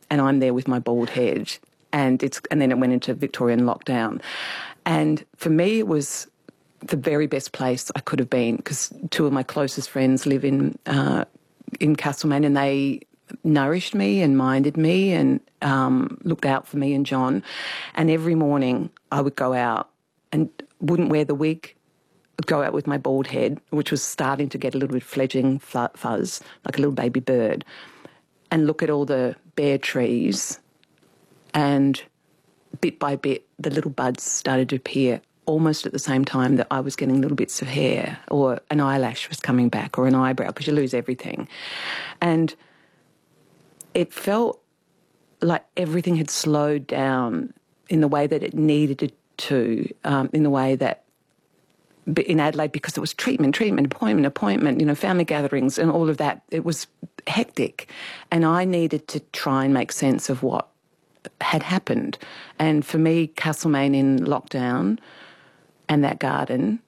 and I'm there with my bald head, and then it went into Victorian lockdown. And for me, it was the very best place I could have been, because two of my closest friends live in Castlemaine, and they nourished me and minded me and looked out for me and John. And every morning I would go out and wouldn't wear the wig, I'd go out with my bald head, which was starting to get a little bit fledgling fuzz, like a little baby bird, and look at all the bare trees, and bit by bit the little buds started to appear almost at the same time that I was getting little bits of hair, or an eyelash was coming back, or an eyebrow, because you lose everything. And it felt like everything had slowed down in the way that it needed to, in the way that in Adelaide, because it was treatment, appointment, family gatherings and all of that. It was hectic. And I needed to try and make sense of what had happened. And for me, Castlemaine in lockdown and that garden,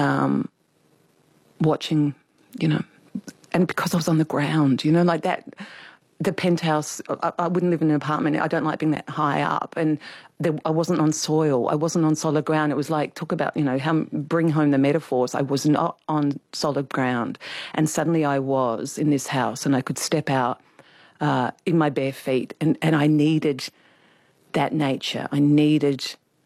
watching, and because I was on the ground, like that, the penthouse, I wouldn't live in an apartment. I don't like being that high up. And I wasn't on soil. I wasn't on solid ground. It was like, talk about, bring home the metaphors. I was not on solid ground. And suddenly I was in this house, and I could step out in my bare feet. And I needed that nature. I needed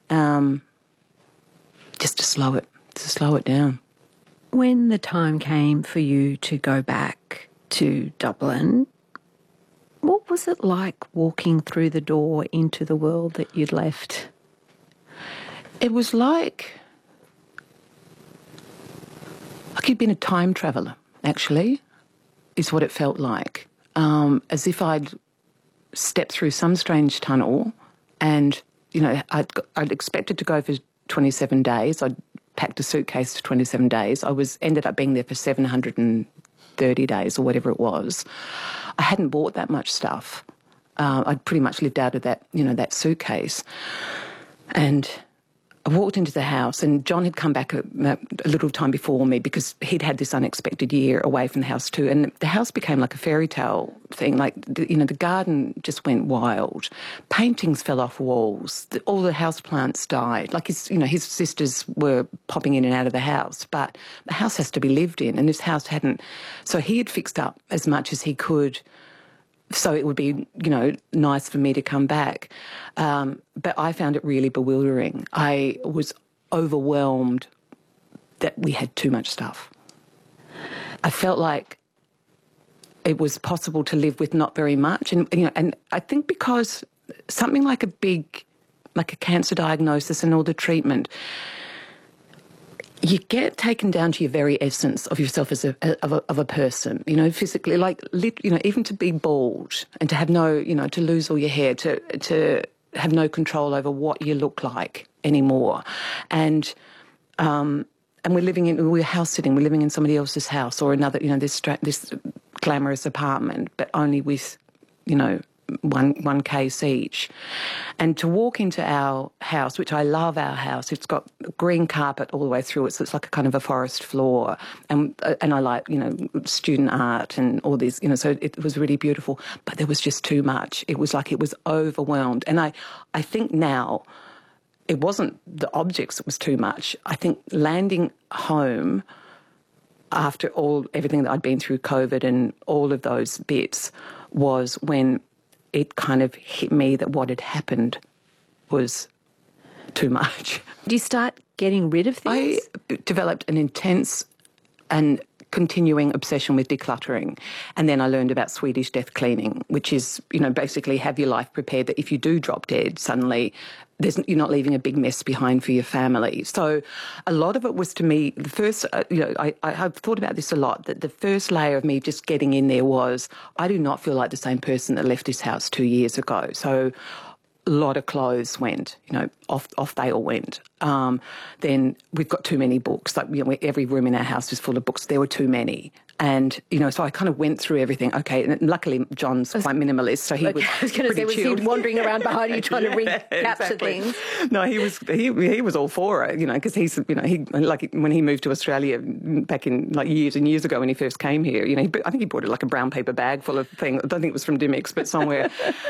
just to slow it down. When the time came for you to go back to Dublin, what was it like walking through the door into the world that you'd left? It was like you'd been a time traveller, actually, is what it felt like. As if I'd stepped through some strange tunnel, and, I'd expected to go for 27 days. I'd packed a suitcase for 27 days. Ended up being there for 730 days or whatever it was. I hadn't bought that much stuff. I'd pretty much lived out of that, that suitcase. And I walked into the house, and John had come back a little time before me, because he'd had this unexpected year away from the house too. And the house became like a fairy tale thing. Like, the garden just went wild. Paintings fell off walls. All the house plants died. Like, his sisters were popping in and out of the house. But the house has to be lived in, and this house hadn't. So he had fixed up as much as he could, so it would be, nice for me to come back. But I found it really bewildering. I was overwhelmed that we had too much stuff. I felt like it was possible to live with not very much. And I think because something like a cancer diagnosis and all the treatment, you get taken down to your very essence of yourself as a person, physically, even to be bald and to have to lose all your hair, to have no control over what you look like anymore. And we're house sitting, we're living in somebody else's house or another, this glamorous apartment, but only with, one case each. And to walk into our house, which I love our house, it's got green carpet all the way through it, so it's like a kind of a forest floor. And I like, student art and all this, so it was really beautiful. But there was just too much. It was like it was overwhelmed. And I think now it wasn't the objects that was too much. I think landing home after everything that I'd been through, COVID and all of those bits, was when it kind of hit me that what had happened was too much. Did you start getting rid of things? I developed an intense and continuing obsession with decluttering. And then I learned about Swedish death cleaning, which is, basically have your life prepared that if you do drop dead, suddenly you're not leaving a big mess behind for your family. So a lot of it was, to me, the first, I've thought about this a lot, that the first layer of me just getting in there was, I do not feel like the same person that left this house 2 years ago. So a lot of clothes went, off they all went. Then we've got too many books. Like, every room in our house is full of books. There were too many. And, so I kind of went through everything. Okay, and luckily John's quite minimalist, so he was pretty chilled. Was he wandering around behind you trying to recapture things? No, he was all for it, because he's, when he moved to Australia back in years and years ago when he first came here, I think he brought like a brown paper bag full of things. I don't think it was from Dimmicks, but somewhere.